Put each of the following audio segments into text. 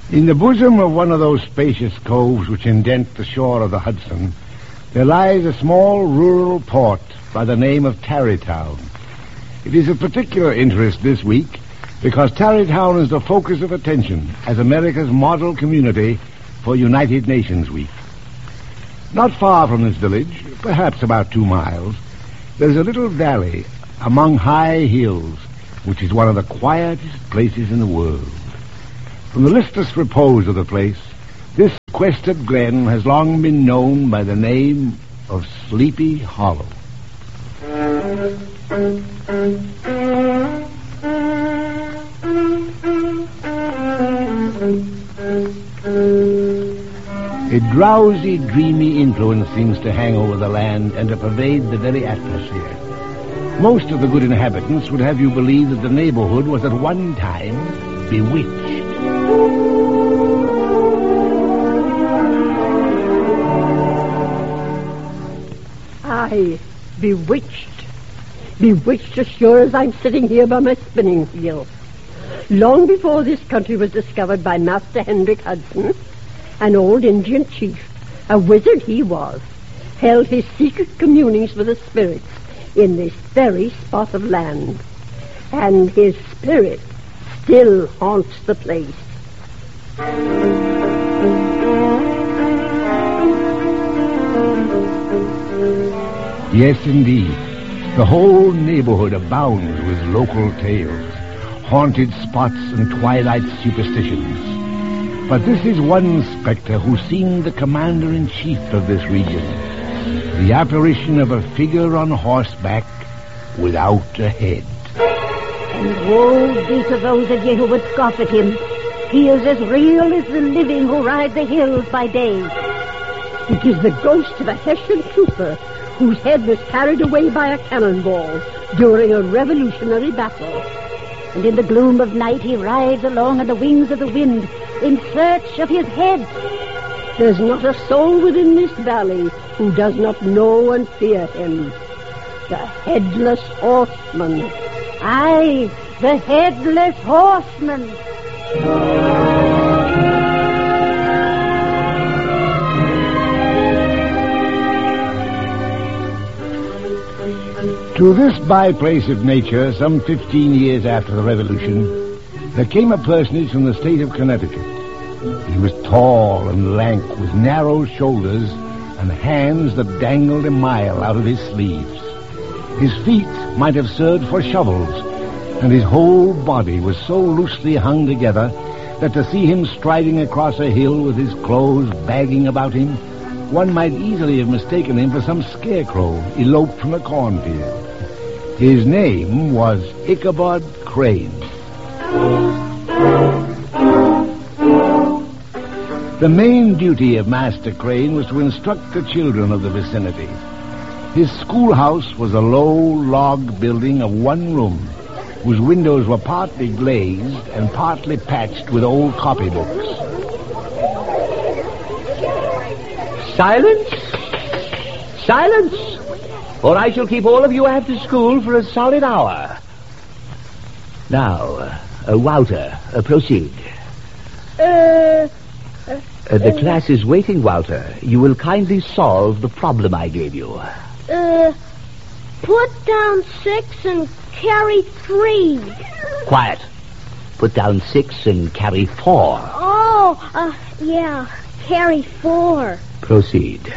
In the bosom of one of those spacious coves which indent the shore of the Hudson, there lies a small rural port by the name of Tarrytown. It is of particular interest this week because Tarrytown is the focus of attention as America's model community for United Nations Week. Not far from this village, perhaps about 2 miles, there's a little valley among high hills, which is one of the quietest places in the world. From the listless repose of the place, this sequestered glen has long been known by the name of Sleepy Hollow. A drowsy, dreamy influence seems to hang over the land and to pervade the very atmosphere. Most of the good inhabitants would have you believe that the neighborhood was at one time bewitched. Aye, bewitched. Bewitched as sure as I'm sitting here by my spinning wheel. Long before this country was discovered by Master Hendrick Hudson, an old Indian chief, a wizard he was, held his secret communings with the spirits in this very spot of land. And his spirit still haunts the place. Yes, indeed. The whole neighborhood abounds with local tales, haunted spots and twilight superstitions. But this is one specter who seemed the commander-in-chief of this region, the apparition of a figure on horseback without a head. And woe be to those of ye who would scoff at him. He is as real as the living who ride the hills by day. It is the ghost of a Hessian trooper whose head was carried away by a cannonball during a revolutionary battle. And in the gloom of night he rides along on the wings of the wind in search of his head. There's not a soul within this valley who does not know and fear him. The Headless Horseman. Aye, the Headless Horseman. To this by-place of nature, some 15 years after the Revolution, there came a personage from the state of Connecticut. He was tall and lank, with narrow shoulders and hands that dangled a mile out of his sleeves. His feet might have served for shovels, and his whole body was so loosely hung together that to see him striding across a hill with his clothes bagging about him, one might easily have mistaken him for some scarecrow eloped from a cornfield. His name was Ichabod Crane. The main duty of Master Crane was to instruct the children of the vicinity. His schoolhouse was a low log building of 1 room, whose windows were partly glazed and partly patched with old copybooks. Silence! Silence! Or I shall keep all of you after school for a solid hour. Now, Wouter, proceed. The class is waiting, Wouter. You will kindly solve the problem I gave you. Put down 6 and carry 3. Quiet. Put down 6 and carry 4. Oh, yeah, carry 4. Proceed.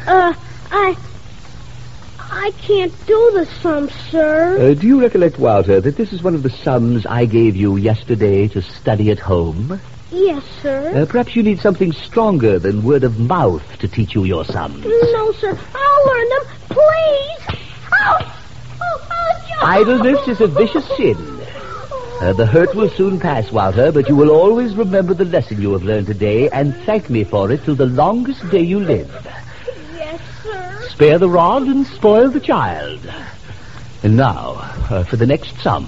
I can't do the sum, sir. Do you recollect, Wouter, that this is one of the sums I gave you yesterday to study at home? Yes, sir. Perhaps you need something stronger than word of mouth to teach you your sums. No, sir. I'll learn them. Please. Oh, Idleness is a vicious sin. The hurt will soon pass, Wouter, but you will always remember the lesson you have learned today and thank me for it till the longest day you live. Yes, sir. Spare the rod and spoil the child. And now, for the next sum.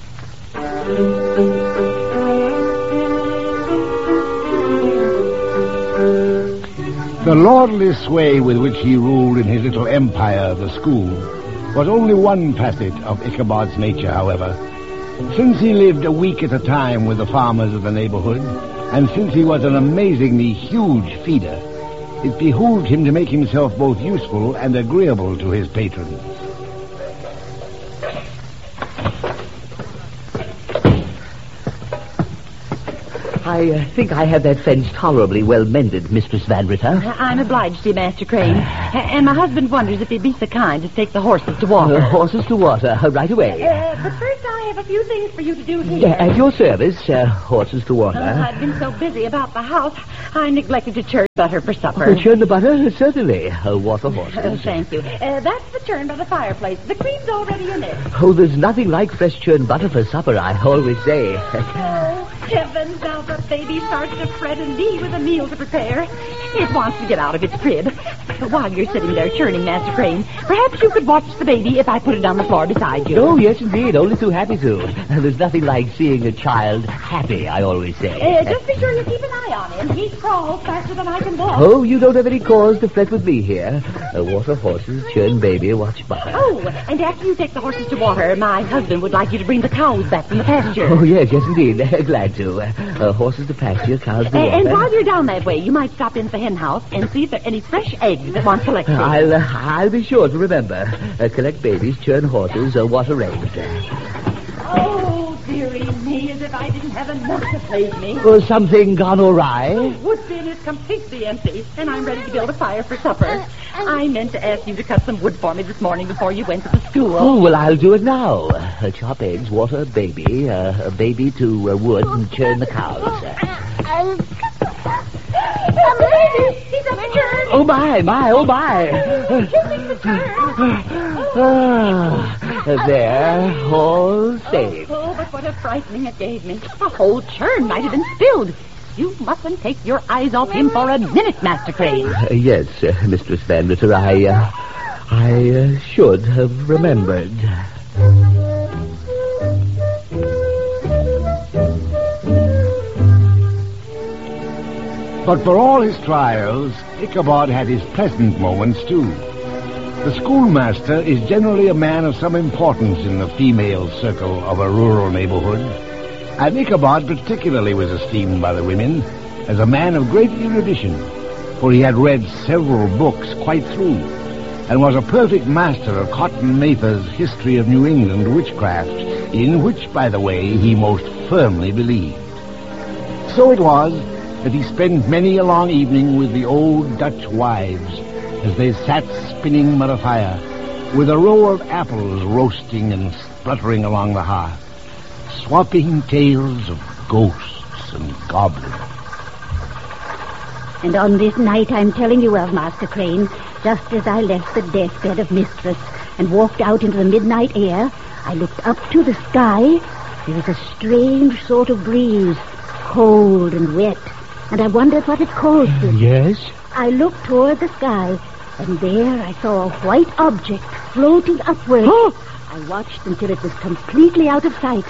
The lordly sway with which he ruled in his little empire, the school, was only one facet of Ichabod's nature, however. Since he lived a week at a time with the farmers of the neighborhood, And since he was an amazingly huge feeder, it behooved him to make himself both useful and agreeable to his patrons. I think I have that fence tolerably well mended, Mistress Van Ritter. I'm obliged to you, Master Crane. And my husband wonders if you'd be so kind to take the horses to water. Horses to water, right away. But first I have a few things for you to do here. At your service, horses to water. I've been so busy about the house, I neglected to churn butter for supper. Churn the butter? Certainly. Water horses. Thank you. That's the churn by the fireplace. The cream's already in it. Oh, there's nothing like fresh churned butter for supper, I always say. Oh, heavens, now the baby starts to fret and me with a meal to prepare. It wants to get out of its crib. While you're sitting there churning, Master Crane, perhaps you could watch the baby if I put it on the floor beside you. Oh, yes, indeed. Only too happy to. There's nothing like seeing a child happy, I always say. Just be sure you keep an eye on him. He crawls faster than I can walk. Oh, you don't have any cause to fret with me here. Water horses, churn baby, watch butter. Oh, and after you take the horses to water, my husband would like you to bring the cows back from the pasture. Oh, yes, indeed. Glad to. Horses to pasture, cows to water. And while you're down that way, you might stop into the hen house and see if there are any fresh eggs that want collecting. I'll be sure to remember. Collect babies, churn horses, water eggs. Oh, dearie me, as if I didn't have enough to please me. Something gone awry? Wood bin is completely empty, and I'm ready to build a fire for supper. I meant to ask you to cut some wood for me this morning before you went to the school. Oh, well, I'll do it now. Chop eggs, water baby, a baby to wood, and churn the cows. He's upstairs. Oh, my, oh, my. There, all safe. Oh, but what a frightening it gave me. The whole churn might have been spilled. You mustn't take your eyes off him for a minute, Master Crane. Yes, Mistress Van Ritter, I should have remembered. But for all his trials, Ichabod had his pleasant moments, too. The schoolmaster is generally a man of some importance in the female circle of a rural neighborhood, and Ichabod particularly was esteemed by the women as a man of great erudition, for he had read several books quite through, and was a perfect master of Cotton Mather's History of New England Witchcraft, in which, by the way, he most firmly believed. So it was that he spent many a long evening with the old Dutch wives as they sat spinning by the fire, with a row of apples roasting and spluttering along the hearth, swapping tales of ghosts and goblins. And on this night I'm telling you of, Master Crane, just as I left the deathbed of Mistress and walked out into the midnight air, I looked up to the sky. There was a strange sort of breeze, cold and wet, and I wondered what it caused it. Yes? I looked toward the sky, and there I saw a white object floating upward. I watched until it was completely out of sight,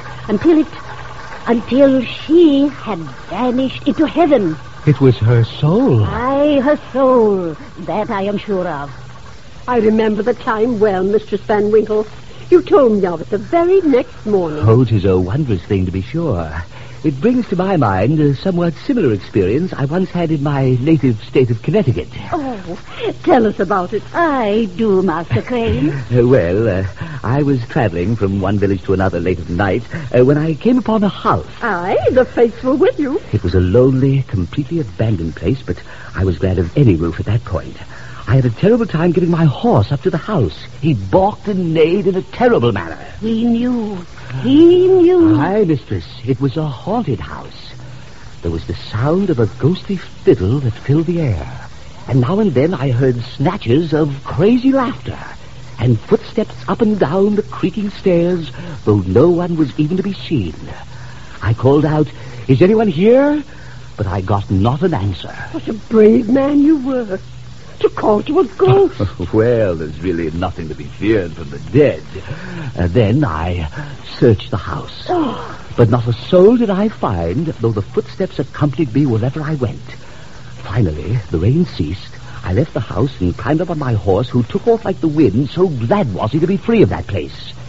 until she had vanished into heaven. It was her soul. Aye, her soul. That I am sure of. I remember the time well, Mistress Van Winkle. You told me of it the very next morning. Oh, 'tis a wondrous thing, to be sure. It brings to my mind a somewhat similar experience I once had in my native state of Connecticut. Oh, tell us about it. I do, Master Crane. I was traveling from one village to another late at night when I came upon a house. Aye, the faithful with you. It was a lonely, completely abandoned place, but I was glad of any roof at that point. I had a terrible time getting my horse up to the house. He balked and neighed in a terrible manner. He knew. Aye, mistress, it was a haunted house. There was the sound of a ghostly fiddle that filled the air, and now and then I heard snatches of crazy laughter, and footsteps up and down the creaking stairs, though no one was even to be seen. I called out, "Is anyone here?" But I got not an answer. What a brave man you were, to call to a ghost. Well, there's really nothing to be feared from the dead. Then I searched the house. But not a soul did I find, though the footsteps accompanied me wherever I went. Finally, the rain ceased. I left the house and climbed up on my horse, who took off like the wind, so glad was he to be free of that place.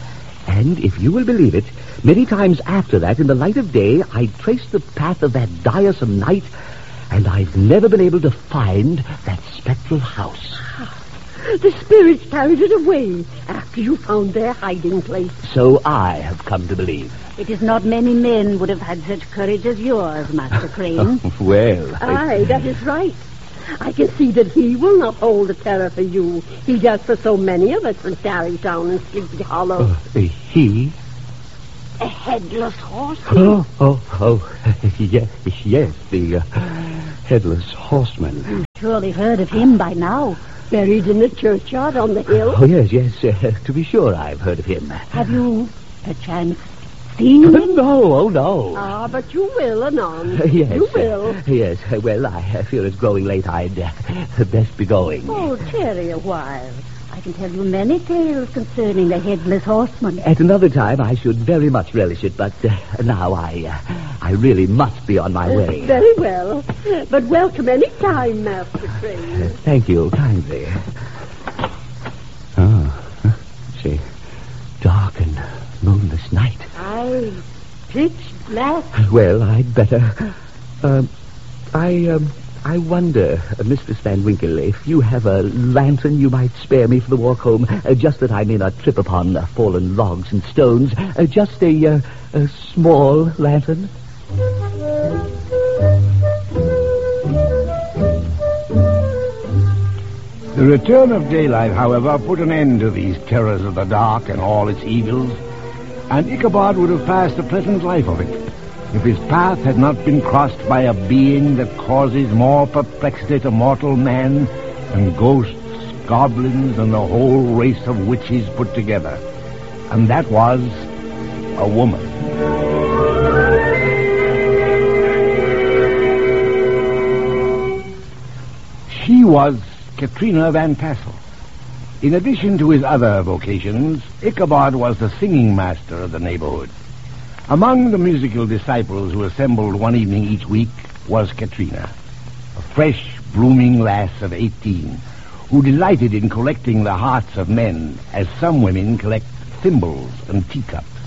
And if you will believe it, many times after that, in the light of day, I traced the path of that diresome night, and I've never been able to find that spectral house. The spirits carried it away after you found their hiding place. So I have come to believe. It is not many men would have had such courage as yours, Master Crane. Well, Aye, that is right. I can see that he will not hold a terror for you. He does for so many of us in Tarrytown and Sleepy Hollow. He? A headless horseman. Yes, the headless horseman. Surely heard of him by now. Buried in the churchyard on the hill. Oh, yes, to be sure I've heard of him. Have you, perchance, seen him? No. Ah, but you will anon. Yes. You will. Yes, well, I fear it's growing late. I'd best be going. Oh, tarry a while. I can tell you many tales concerning the headless horseman. At another time, I should very much relish it, but now I really must be on my way. Very well. But welcome any time, Master Crane. Thank you kindly. It's a dark and moonless night. Aye, pitch black. Well, I'd better. I wonder, Mistress Van Winkle, if you have a lantern you might spare me for the walk home, just that I may not trip upon fallen logs and stones. Just a small lantern. The return of daylight, however, put an end to these terrors of the dark and all its evils, and Ichabod would have passed a pleasant life of it if his path had not been crossed by a being that causes more perplexity to mortal man than ghosts, goblins, and the whole race of witches put together. And that was a woman. She was Katrina Van Tassel. In addition to his other vocations, Ichabod was the singing master of the neighborhood. Among the musical disciples who assembled one evening each week was Katrina, a fresh, blooming lass of 18, who delighted in collecting the hearts of men as some women collect thimbles and teacups.